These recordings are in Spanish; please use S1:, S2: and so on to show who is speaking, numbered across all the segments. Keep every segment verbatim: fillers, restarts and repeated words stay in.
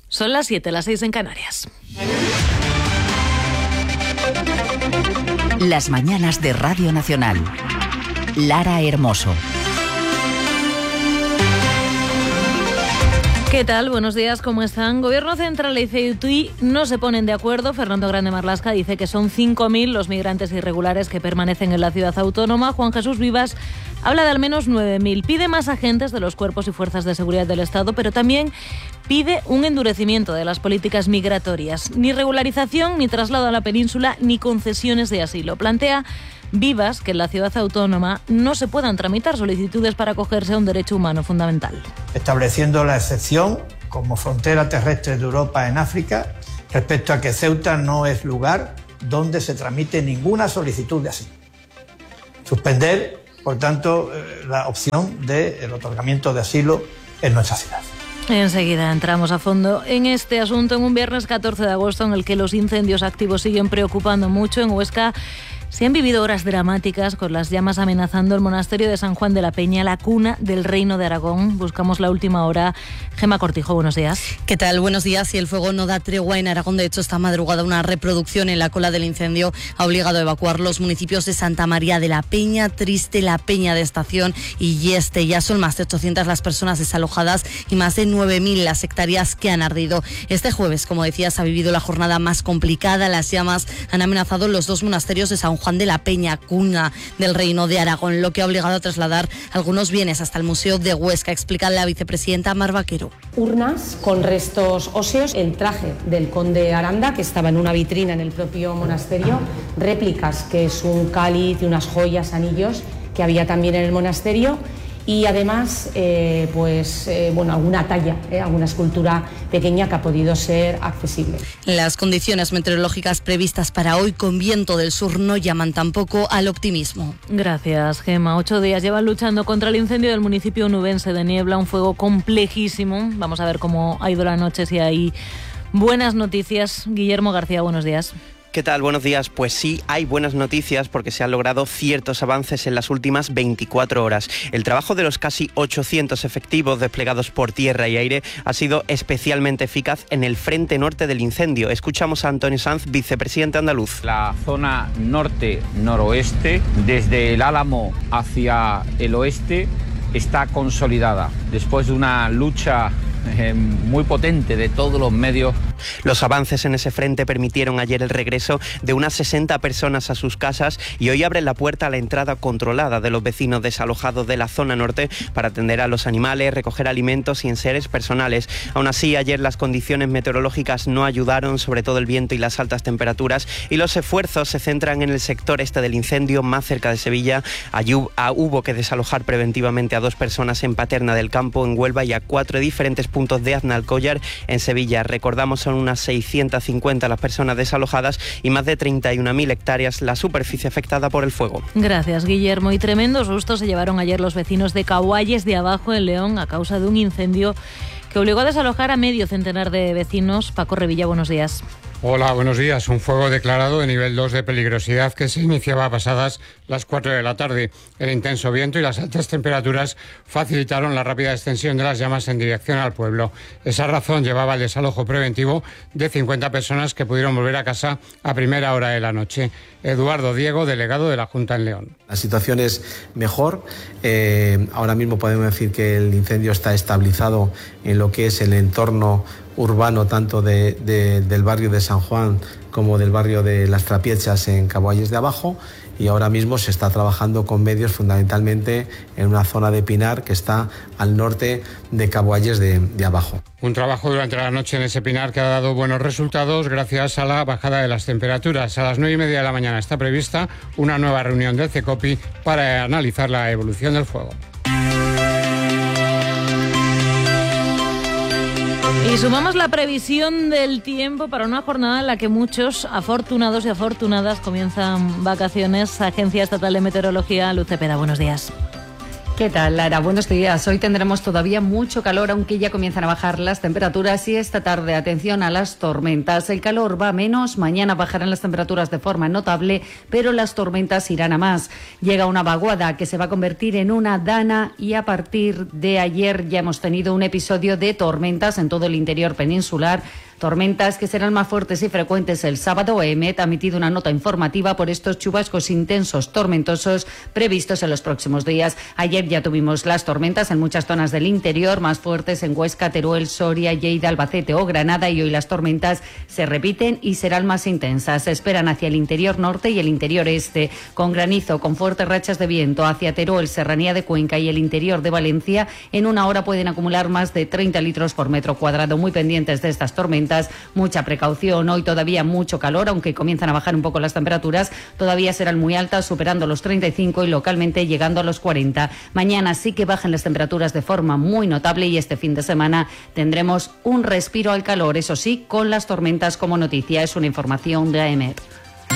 S1: Son las siete, las seis en Canarias.
S2: Las mañanas de Radio Nacional. Lara Hermoso.
S1: ¿Qué tal? Buenos días, ¿cómo están? Gobierno Central y C T I no se ponen de acuerdo. Fernando Grande Marlaska dice que son cinco mil los migrantes irregulares que permanecen en la ciudad autónoma. Juan Jesús Vivas habla de al menos nueve mil. Pide más agentes de los cuerpos y fuerzas de seguridad del Estado, pero también pide un endurecimiento de las políticas migratorias. Ni regularización, ni traslado a la península, ni concesiones de asilo. Plantea Vivas que en la ciudad autónoma no se puedan tramitar solicitudes para acogerse a un derecho humano fundamental.
S3: Estableciendo la excepción como frontera terrestre de Europa en África respecto a que Ceuta no es lugar donde se tramite ninguna solicitud de asilo. Suspender, por tanto, la opción del otorgamiento de asilo en nuestra ciudad.
S1: Enseguida entramos a fondo en este asunto en un viernes catorce de agosto en el que los incendios activos siguen preocupando mucho. En Huesca se han vivido horas dramáticas con las llamas amenazando el monasterio de San Juan de la Peña, la cuna del Reino de Aragón. Buscamos la última hora. Gema Cortijo, buenos días.
S4: ¿Qué tal? Buenos días. Y el fuego no da tregua en Aragón. De hecho, esta madrugada una reproducción en la cola del incendio ha obligado a evacuar los municipios de Santa María de la Peña, Triste, La Peña de Estación y Yeste. Ya son más de ochocientas las personas desalojadas y más de nueve mil las hectáreas que han ardido. Este jueves, como decías, ha vivido la jornada más complicada. Las llamas han amenazado los dos monasterios de San Juan de la Peña, cuna del Reino de Aragón, lo que ha obligado a trasladar algunos bienes hasta el Museo de Huesca, explica la vicepresidenta Mar Vaquero.
S5: Urnas con restos óseos, el traje del conde Aranda, que estaba en una vitrina en el propio monasterio, réplicas, que es un cáliz y unas joyas, anillos, que había también en el monasterio, y además eh, pues eh, bueno, alguna talla, eh, alguna escultura pequeña que ha podido ser accesible.
S4: Las condiciones meteorológicas previstas para hoy con viento del sur no llaman tampoco al optimismo.
S1: Gracias, Gema. Ocho días llevan luchando contra el incendio del municipio onubense de Niebla, un fuego complejísimo. Vamos a ver cómo ha ido la noche, si hay buenas noticias. Guillermo García, buenos días.
S6: ¿Qué tal? Buenos días. Pues sí, hay buenas noticias porque se han logrado ciertos avances en las últimas veinticuatro horas. El trabajo de los casi ochocientos efectivos desplegados por tierra y aire ha sido especialmente eficaz en el frente norte del incendio. Escuchamos a Antonio Sanz, vicepresidente andaluz.
S7: La zona norte-noroeste, desde el Álamo hacia el oeste, está consolidada después de una lucha Eh, muy potente de todos los medios.
S6: Los avances en ese frente permitieron ayer el regreso de unas sesenta personas a sus casas y hoy abren la puerta a la entrada controlada de los vecinos desalojados de la zona norte para atender a los animales, recoger alimentos y enseres personales. Aún así, ayer las condiciones meteorológicas no ayudaron, sobre todo el viento y las altas temperaturas, y los esfuerzos se centran en el sector este del incendio, más cerca de Sevilla. Allí hubo que desalojar preventivamente a dos personas en Paterna del Campo, en Huelva, y a cuatro diferentes puntos de Aznalcóllar, en Sevilla. Recordamos, son unas seiscientas cincuenta las personas desalojadas y más de treinta y una mil hectáreas la superficie afectada por el fuego.
S1: Gracias, Guillermo. Y tremendo susto se llevaron ayer los vecinos de Cabualles de Abajo, en León, a causa de un incendio que obligó a desalojar a medio centenar de vecinos. Paco Revilla, buenos días.
S8: Hola, buenos días. Un fuego declarado de nivel dos de peligrosidad que se iniciaba pasadas las cuatro de la tarde. El intenso viento y las altas temperaturas facilitaron la rápida extensión de las llamas en dirección al pueblo. Esa razón llevaba al desalojo preventivo de cincuenta personas que pudieron volver a casa a primera hora de la noche. Eduardo Diego, delegado de la Junta en León.
S9: La situación es mejor. Eh, ahora mismo podemos decir que el incendio está estabilizado en lo que es el entorno urbano, tanto de, de, del barrio de San Juan como del barrio de Las Trapiechas en Cabualles de Abajo, y ahora mismo se está trabajando con medios fundamentalmente en una zona de pinar que está al norte de Cabualles de, de Abajo.
S8: Un trabajo durante la noche en ese pinar que ha dado buenos resultados gracias a la bajada de las temperaturas. A las nueve y media de la mañana está prevista una nueva reunión del CECOPI para analizar la evolución del fuego.
S1: Y sumamos la previsión del tiempo para una jornada en la que muchos afortunados y afortunadas comienzan vacaciones. Agencia Estatal de Meteorología, Luz Cepeda, buenos días.
S10: ¿Qué tal, Lara? Buenos días. Hoy tendremos todavía mucho calor, aunque ya comienzan a bajar las temperaturas y esta tarde, atención a las tormentas. El calor va a menos, mañana bajarán las temperaturas de forma notable, pero las tormentas irán a más. Llega una vaguada que se va a convertir en una dana y a partir de ayer ya hemos tenido un episodio de tormentas en todo el interior peninsular. Tormentas que serán más fuertes y frecuentes el sábado. E M E T ha emitido una nota informativa por estos chubascos intensos tormentosos previstos en los próximos días. Ayer ya tuvimos las tormentas en muchas zonas del interior, más fuertes en Huesca, Teruel, Soria, Lleida, Albacete o Granada, y hoy las tormentas se repiten y serán más intensas. Se esperan hacia el interior norte y el interior este, con granizo, con fuertes rachas de viento hacia Teruel, Serranía de Cuenca y el interior de Valencia. En una hora pueden acumular más de treinta litros por metro cuadrado. Muy pendientes de estas tormentas. Mucha precaución. Hoy todavía mucho calor, aunque comienzan a bajar un poco las temperaturas. Todavía serán muy altas, superando los treinta y cinco y localmente llegando a los cuarenta. Mañana sí que bajan las temperaturas de forma muy notable y este fin de semana tendremos un respiro al calor, eso sí, con las tormentas como noticia. Es una información de A M E T.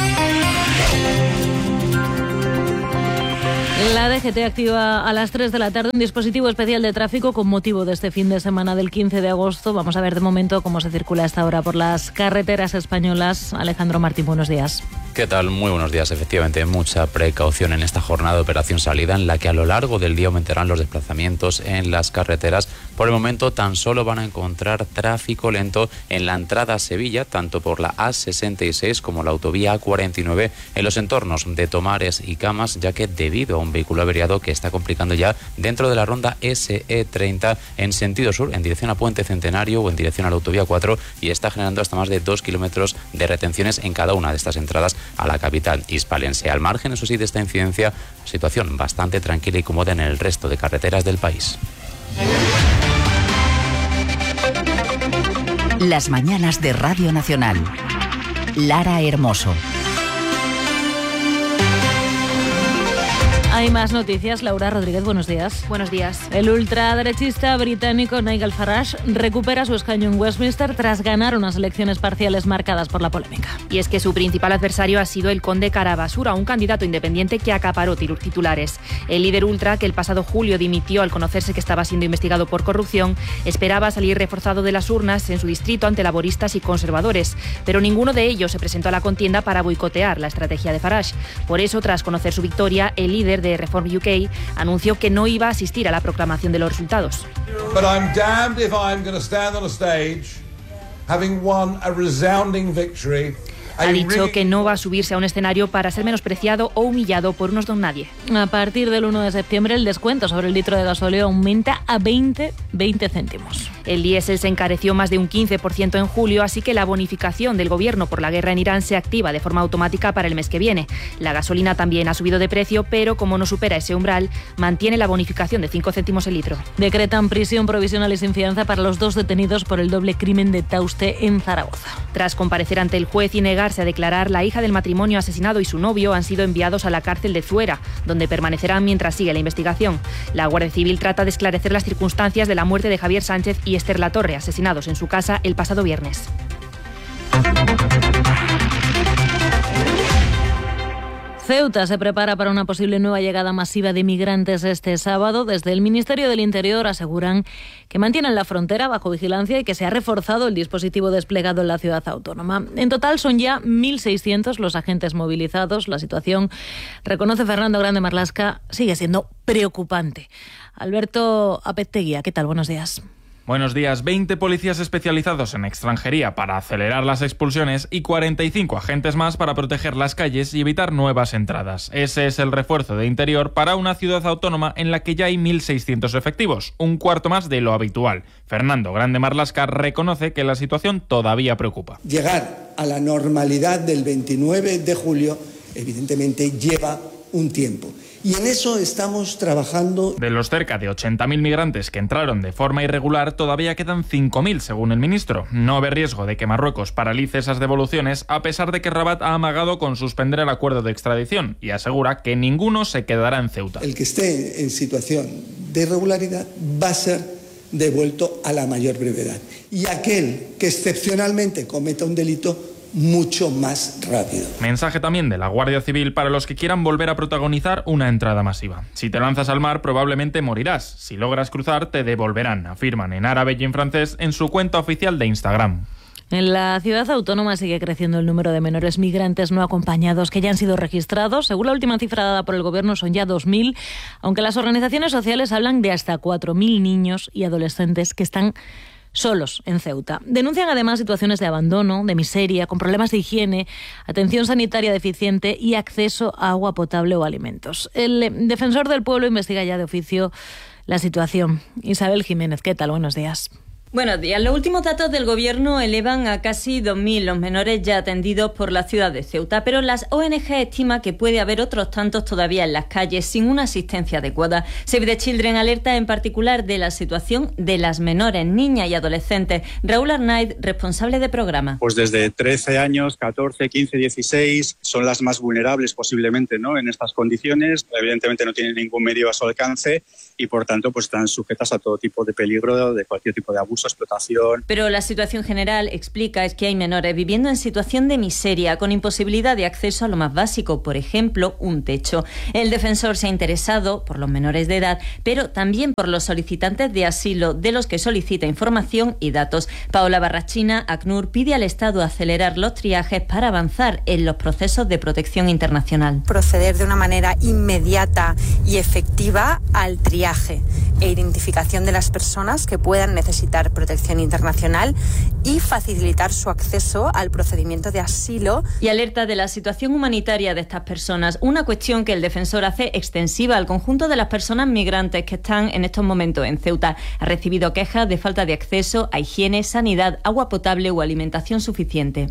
S1: La D G T activa a las tres de la tarde un dispositivo especial de tráfico con motivo de este fin de semana del quince de agosto. Vamos a ver de momento cómo se circula a esta hora por las carreteras españolas. Alejandro Martín, buenos días.
S11: ¿Qué tal? Muy buenos días. Efectivamente, mucha precaución en esta jornada de operación salida, en la que a lo largo del día aumentarán los desplazamientos en las carreteras. Por el momento tan solo van a encontrar tráfico lento en la entrada a Sevilla, tanto por la A sesenta y seis como la autovía A cuarenta y nueve, en los entornos de Tomares y Camas, ya que debido a un vehículo averiado que está complicando ya dentro de la ronda S E treinta en sentido sur, en dirección a Puente Centenario o en dirección a la autovía cuatro, y está generando hasta más de dos kilómetros de retenciones en cada una de estas entradas a la capital hispalense. Al margen, eso sí, de esta incidencia, situación bastante tranquila y cómoda en el resto de carreteras del país.
S2: Las mañanas de Radio Nacional. Lara Hermoso.
S1: Hay más noticias. Laura Rodríguez, buenos días.
S12: Buenos días.
S1: El ultraderechista británico Nigel Farage recupera su escaño en Westminster tras ganar unas elecciones parciales marcadas por la polémica.
S12: Y es que su principal adversario ha sido el conde Carabasura, un candidato independiente que acaparó titulares. El líder ultra, que el pasado julio dimitió al conocerse que estaba siendo investigado por corrupción, esperaba salir reforzado de las urnas en su distrito ante laboristas y conservadores, pero ninguno de ellos se presentó a la contienda para boicotear la estrategia de Farage. Por eso, tras conocer su victoria, el líder de Reform U K anunció que no iba a asistir a la proclamación de los resultados.
S13: But I'm damned if I'm going to stand on a stage having won a resounding victory.
S12: Ha dicho que no va a subirse a un escenario para ser menospreciado o humillado por unos don nadie.
S1: A partir del uno de septiembre, el descuento sobre el litro de gasóleo aumenta a veinte céntimos.
S12: El diésel se encareció más de un quince por ciento en julio, así que la bonificación del gobierno por la guerra en Irán se activa de forma automática para el mes que viene. La gasolina también ha subido de precio, pero como no supera ese umbral, mantiene la bonificación de cinco céntimos el litro.
S1: Decretan prisión provisional y sin fianza para los dos detenidos por el doble crimen de Tauste en Zaragoza.
S12: Tras comparecer ante el juez y negarse a declarar, la hija del matrimonio asesinado y su novio han sido enviados a la cárcel de Zuera, donde permanecerán mientras sigue la investigación. La Guardia Civil trata de esclarecer las circunstancias de la muerte de Javier Sánchez y Esther Latorre, asesinados en su casa el pasado viernes.
S1: Ceuta se prepara para una posible nueva llegada masiva de migrantes este sábado. Desde el Ministerio del Interior aseguran que mantienen la frontera bajo vigilancia y que se ha reforzado el dispositivo desplegado en la ciudad autónoma. En total son ya mil seiscientos los agentes movilizados. La situación, reconoce Fernando Grande Marlaska, sigue siendo preocupante. Alberto Apeteguía, ¿qué tal? Buenos días.
S14: Buenos días. veinte policías especializados en extranjería para acelerar las expulsiones y cuarenta y cinco agentes más para proteger las calles y evitar nuevas entradas. Ese es el refuerzo de Interior para una ciudad autónoma en la que ya hay mil seiscientos efectivos, un cuarto más de lo habitual. Fernando Grande Marlaska reconoce que la situación todavía preocupa.
S15: Llegar a la normalidad del veintinueve de julio evidentemente lleva un tiempo. Y en eso estamos trabajando.
S14: De los cerca de ochenta mil migrantes que entraron de forma irregular, todavía quedan cinco mil, según el ministro. No ve riesgo de que Marruecos paralice esas devoluciones, a pesar de que Rabat ha amagado con suspender el acuerdo de extradición y asegura que ninguno se quedará en Ceuta.
S15: El que esté en situación de irregularidad va a ser devuelto a la mayor brevedad. Y aquel que excepcionalmente cometa un delito mucho más rápido.
S14: Mensaje también de la Guardia Civil para los que quieran volver a protagonizar una entrada masiva. Si te lanzas al mar, probablemente morirás. Si logras cruzar, te devolverán, afirman en árabe y en francés en su cuenta oficial de Instagram.
S1: En la ciudad autónoma sigue creciendo el número de menores migrantes no acompañados que ya han sido registrados. Según la última cifra dada por el Gobierno, son ya dos mil, aunque las organizaciones sociales hablan de hasta cuatro mil niños y adolescentes que están solos en Ceuta. Denuncian además situaciones de abandono, de miseria, con problemas de higiene, atención sanitaria deficiente y acceso a agua potable o alimentos. El defensor del pueblo investiga ya de oficio la situación. Isabel Jiménez, ¿qué tal? Buenos días.
S16: Buenos días. Los últimos datos del Gobierno elevan a casi dos mil los menores ya atendidos por la ciudad de Ceuta, pero las O N G estiman que puede haber otros tantos todavía en las calles sin una asistencia adecuada. Save the Children alerta en particular de la situación de las menores, niñas y adolescentes. Raúl Arnaiz, responsable de programa.
S17: Pues desde trece años, catorce, quince, dieciséis, son las más vulnerables posiblemente, ¿no?, en estas condiciones. Evidentemente no tienen ningún medio a su alcance y por tanto pues están sujetas a todo tipo de peligro, de cualquier tipo de abuso, explotación.
S16: Pero la situación general, explica, es que hay menores viviendo en situación de miseria, con imposibilidad de acceso a lo más básico, por ejemplo, un techo. El defensor se ha interesado por los menores de edad, pero también por los solicitantes de asilo, de los que solicita información y datos. Paola Barrachina, ACNUR, pide al Estado acelerar los triajes para avanzar en los procesos de protección internacional.
S18: Proceder de una manera inmediata y efectiva al triaje e identificación de las personas que puedan necesitar protección internacional y facilitar su acceso al procedimiento de asilo.
S16: Y alerta de la situación humanitaria de estas personas, una cuestión que el defensor hace extensiva al conjunto de las personas migrantes que están en estos momentos en Ceuta. Ha recibido quejas de falta de acceso a higiene, sanidad, agua potable o alimentación suficiente.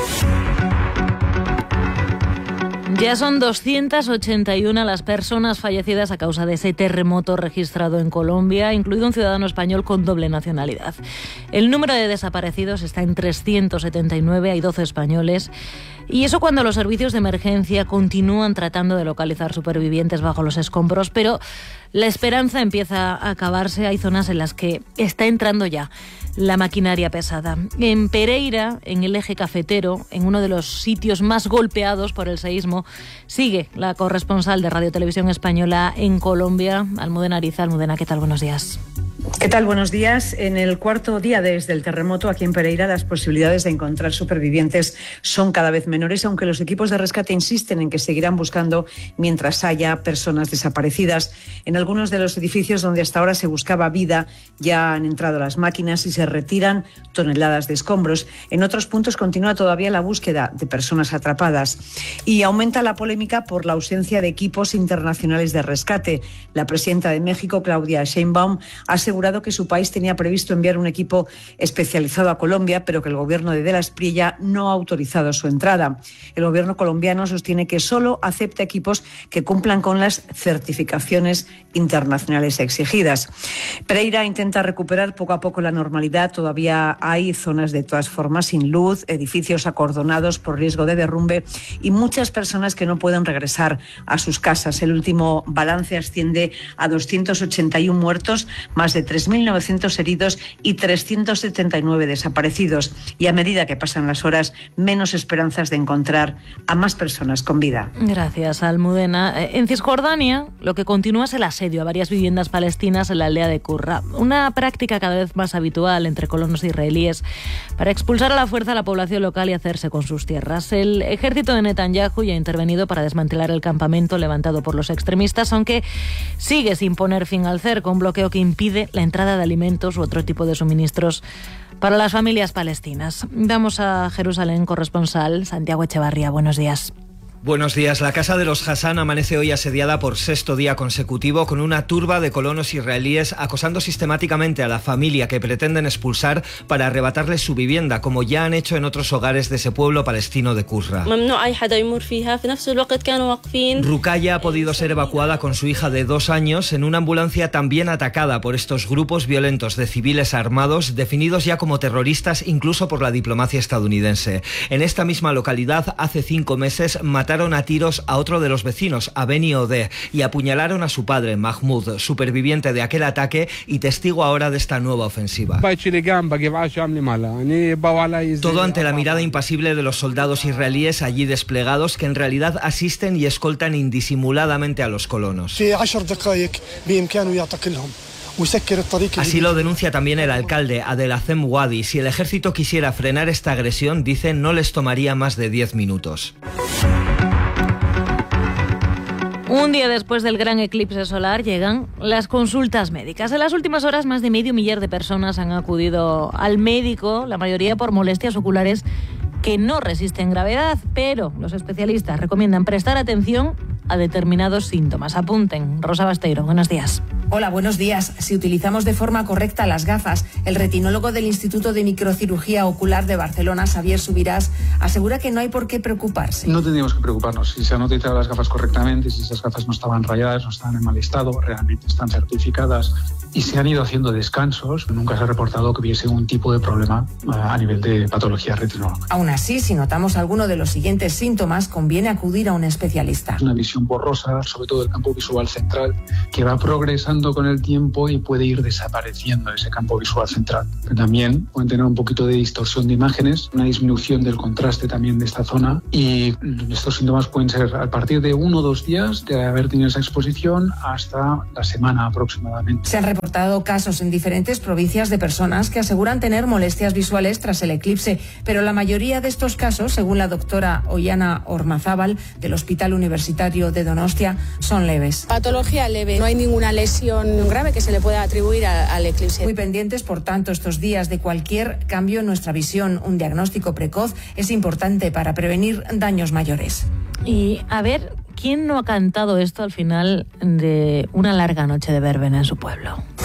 S1: Ya son doscientas ochenta y una las personas fallecidas a causa de ese terremoto registrado en Colombia, incluido un ciudadano español con doble nacionalidad. El número de desaparecidos está en trescientos setenta y nueve, hay doce españoles. Y eso cuando los servicios de emergencia continúan tratando de localizar supervivientes bajo los escombros, pero la esperanza empieza a acabarse. Hay zonas en las que está entrando ya la maquinaria pesada. En Pereira, en el eje cafetero, en uno de los sitios más golpeados por el seísmo, sigue la corresponsal de Radio Televisión Española en Colombia, Almudena Ariza. Almudena, ¿qué tal? Buenos días.
S19: ¿Qué tal? Buenos días. En el cuarto día desde el terremoto aquí en Pereira, las posibilidades de encontrar supervivientes son cada vez menores, aunque los equipos de rescate insisten en que seguirán buscando mientras haya personas desaparecidas. En algunos de los edificios donde hasta ahora se buscaba vida ya han entrado las máquinas y se retiran toneladas de escombros. En otros puntos continúa todavía la búsqueda de personas atrapadas. Y aumenta la polémica por la ausencia de equipos internacionales de rescate. La presidenta de México, Claudia Sheinbaum, ha asegurado que su país tenía previsto enviar un equipo especializado a Colombia, pero que el gobierno de De la Espriella no ha autorizado su entrada. El gobierno colombiano sostiene que solo acepta equipos que cumplan con las certificaciones internacionales exigidas. Pereira intenta recuperar poco a poco la normalidad. Todavía hay zonas de todas formas sin luz, edificios acordonados por riesgo de derrumbe y muchas personas que no pueden regresar a sus casas. El último balance asciende a doscientos ochenta y uno muertos, más de tres mil novecientos heridos y trescientos setenta y nueve desaparecidos. Y a medida que pasan las horas, menos esperanzas de encontrar a más personas con vida.
S1: Gracias, Almudena. En Cisjordania, lo que continúa es el asedio a varias viviendas palestinas en la aldea de Qurra, una práctica cada vez más habitual entre colonos israelíes para expulsar a la fuerza a la población local y hacerse con sus tierras. El ejército de Netanyahu ya ha intervenido para desmantelar el campamento levantado por los extremistas, aunque sigue sin poner fin al cerco, un bloqueo que impide la entrada de alimentos u otro tipo de suministros para las familias palestinas. Vamos a Jerusalén, corresponsal Santiago Echevarría. Buenos días.
S20: Buenos días. La casa de los Hassan amanece hoy asediada por sexto día consecutivo con una turba de colonos israelíes acosando sistemáticamente a la familia que pretenden expulsar para arrebatarles su vivienda, como ya han hecho en otros hogares de ese pueblo palestino de Qurra. Rukaya ha podido ser evacuada con su hija de dos años en una ambulancia también atacada por estos grupos violentos de civiles armados definidos ya como terroristas incluso por la diplomacia estadounidense. En esta misma localidad, hace cinco meses, mataron mataron a tiros a otro de los vecinos, a Beni Odeh, y apuñalaron a su padre, Mahmoud, superviviente de aquel ataque y testigo ahora de esta nueva ofensiva. Todo ante la mirada impasible de los soldados israelíes allí desplegados, que en realidad asisten y escoltan indisimuladamente a los colonos. Así lo denuncia también el alcalde Abdelazem Wadi. Si el ejército quisiera frenar esta agresión, dice, no les tomaría más de diez minutos.
S1: Un día después del gran eclipse solar llegan las consultas médicas. En las últimas horas, más de medio millar de personas han acudido al médico, la mayoría por molestias oculares que no resisten gravedad, pero los especialistas recomiendan prestar atención a determinados síntomas. Apunten. Rosa Basteiro, buenos días.
S21: Hola, buenos días. Si utilizamos de forma correcta las gafas, el retinólogo del Instituto de Microcirugía Ocular de Barcelona, Xavier Subirás, asegura que no hay por qué preocuparse.
S22: No tendríamos que preocuparnos. Si se han utilizado las gafas correctamente, si esas gafas no estaban rayadas, no estaban en mal estado, realmente están certificadas y se han ido haciendo descansos, nunca se ha reportado que hubiese un tipo de problema a nivel de patología retinológica.
S21: Aún así, si notamos alguno de los siguientes síntomas, conviene acudir a un especialista.
S22: Una visión borrosa, sobre todo el campo visual central, que va progresando con el tiempo y puede ir desapareciendo ese campo visual central. Pero también pueden tener un poquito de distorsión de imágenes, una disminución del contraste también de esta zona, y estos síntomas pueden ser a partir de uno o dos días de haber tenido esa exposición hasta la semana aproximadamente.
S21: Se han reportado casos en diferentes provincias de personas que aseguran tener molestias visuales tras el eclipse, pero la mayoría de estos casos, según la doctora Ollana Ormazábal del Hospital Universitario de Donostia, son leves.
S23: Patología leve, no hay ninguna lesión grave que se le pueda atribuir a, al eclipse.
S21: Muy pendientes, por tanto, estos días de cualquier cambio en nuestra visión. Un diagnóstico precoz es importante para prevenir daños mayores.
S1: Y a ver, ¿quién no ha cantado esto al final de una larga noche de verbena en su pueblo?